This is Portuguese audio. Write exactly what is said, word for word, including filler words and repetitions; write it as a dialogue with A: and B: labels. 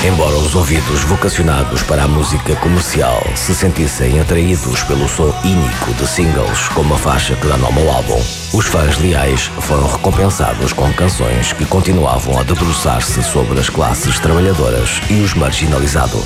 A: Embora os ouvidos vocacionados para a música comercial se sentissem atraídos pelo som ínico de singles como a faixa que dá nome ao álbum, os fãs leais foram recompensados com canções que continuavam a debruçar-se sobre as classes trabalhadoras e os marginalizados.